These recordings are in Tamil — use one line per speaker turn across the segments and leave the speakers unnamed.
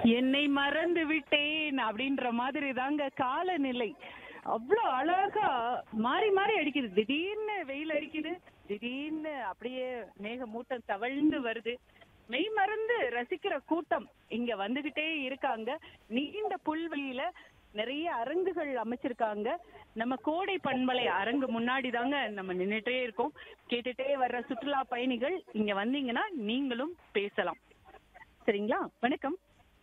என்னை மறந்து விட்டேன் அப்படின்ற மாதிரி தாங்க காலநிலை. அவ்வளோ அழகா மாறி மாறி அடிக்குது. திடீர்னு வெயில் அடிக்குது, திடீர்னு அப்படியே மேகமூட்டம் தவழ்ந்து வருது. மெய் மறந்து ரசிக்கிற கூட்டம் இங்க வந்துகிட்டே இருக்காங்க. நீண்ட புல்வெளியில நிறைய அரங்குகள் அமைச்சிருக்காங்க. நம்ம கோடை பண்பலை அரங்கு முன்னாடி தாங்க நம்ம நின்னுட்டே இருக்கோம். கேட்டுட்டே வர்ற சுற்றுலா பயணிகள் இங்க வந்தீங்கன்னா நீங்களும் பேசலாம். சரிங்களா? வணக்கம்.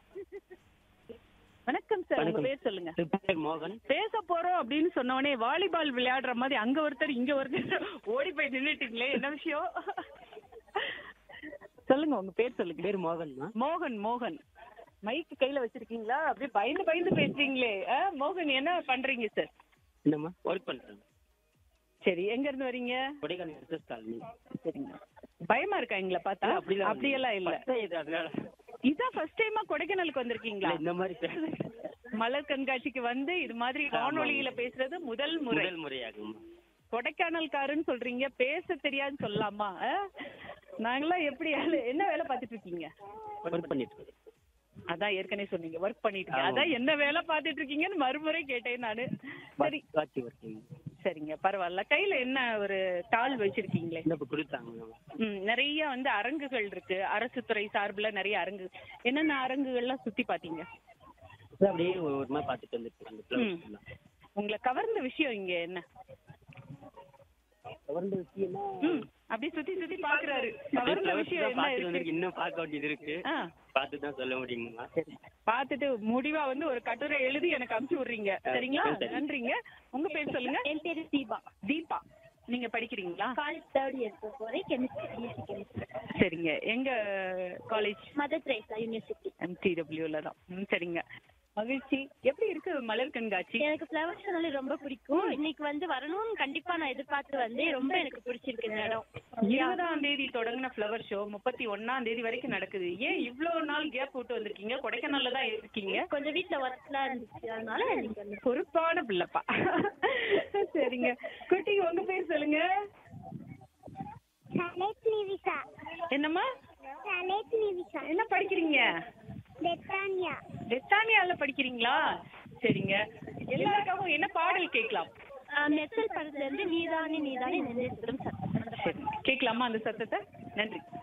வணக்கம் சார், உங்க பேர் சொல்லுங்க.
பேர் மோகன்.
பேச போறோம் அப்படின்னு சொன்ன உடனே வாலிபால் விளையாடுற மாதிரி அங்க ஒருத்தர் இங்க ஒருத்தர் ஓடி போய் நின்னுட்டீங்களே, என்ன விஷயம்? சொல்லுங்க, உங்க பேர் சொல்லுங்க.
பேர் மோகன்.
மோகன். மோகன் மைக் கையில வச்சிருக்கீங்களா? அப்படியே பயந்து பயந்து பேசுறீங்களே. மோகன், என்ன பண்றீங்க சார்?
என்னம்மா ஒர்க் பண்றேன்.
சரி, எங்க இருந்து வரீங்க?
Kodaikanal SS colony.
சரிங்க. பயமா இருக்கா எங்களை பார்த்தா? அப்படியெல்லாம் இல்ல. இதான் ஃபர்ஸ்ட் டைமா கொடைக்கானலுக்கு வந்திருக்கீங்களா?
இந்த மாதிரி
மலர் கண்காட்சிக்கு வந்து இது மாதிரி வானொலியில பேசுறது முதல்
முறையாகும்.
கொடைக்கானல்காரன்னு சொல்றீங்க, பேச தெரியாதுன்னு சொல்லலாமா? நாங்களாம் எப்படி என்ன வேலை பார்த்துட்டு இருக்கீங்க?
ஒர்க் பண்ணிட்டு இருக்கேன்.
அதான் ஏற்கனவே சொன்னீங்க ஒர்க் பண்ணிட்டு இருக்கீங்க. அதான் என்ன வேலை பார்த்துட்டு இருக்கீங்கன்னு மறுமுறை கேட்டேன் நானு. சரி சரிங்க, பரவாயில்ல. கையில என்ன ஒரு டால் வச்சிருக்கீங்களே? நிறைய வந்து அரங்குகள் இருக்கு. அரசு துறை சார்புல நிறைய அரங்கு. என்னென்ன அரங்குகள்லாம் சுத்தி பாத்தீங்க?
அப்படியே ஒரு மாதிரி பார்த்துட்டு வந்துருக்கேன்.
உங்களை கவர்ந்த விஷயம் இங்க என்ன? அப்படியே சுத்தி சுத்தி பாக்குறாரு. கவர்ந்த விஷயம் என்ன இருக்கு?
இன்னும் பார்க்க வேண்டியது இருக்கு. பார்த்துதான் சொல்ல முடியுமா?
பார்த்துட்டு முடிவா வந்து ஒரு கட்டுரை எழுதி எனக்கு அனுப்பிச்சு விடுறீங்க. சரிங்களா? நன்றிங்க. உங்க பேர் சொல்லுங்க.
என் பேரு தீபா.
தீபா, நீங்க படிக்கிறீங்களா?
காலேஜ் 3rd இயர் போறேன். கெமிஸ்ட்ரி.
சரிங்க. எங்க காலேஜ்?
மதர் தெரேசா யூனிவர்சிட்டி
MTWல தான். சரிங்க, மகிழ்ச்சி. எப்படி இருக்கு மலர் கண்காட்சி?
எனக்கு ஃப்ளவர் ஷோனாலே ரொம்ப பிடிக்கும். இன்னைக்கு வந்து வரணும்னு கண்டிப்பா நான் எதிர்பார்த்து வந்தேன். ரொம்ப எனக்கு பிடிச்சிருக்கு இந்த இடம்.
20ஆம் தேதி தொடங்கின ஃப்ளவர் ஷோ 31ஆம் தேதி வரைக்கும் நடக்குது. ஏன் இவ்வளவு நாள் கேப் விட்டு வந்திருக்கீங்க? கொடைக்கானல்ல தான் இருக்கீங்க.
கொஞ்சம் வீட்டுல ஒர்க்லாம் இருந்துச்சு, அதனால நீங்க வந்து
பொறுப்பான பிள்ளைப்பா. சரிங்க. குட்டி, உங்க பேர் சொல்லுங்க. என்னம்மா? என்ன படிக்கிறீங்க? பெத்தானியால படிக்கிறீங்களா? சரிங்க. எல்லாருக்காகவும் என்ன பாடல் கேட்கலாம்?
மெர்சல் படத்துல இருந்து நீதானே நீதானே நினைத்திடும் சத்தம்.
சரி, கேட்கலாமா அந்த சத்தத்தை? நன்றி.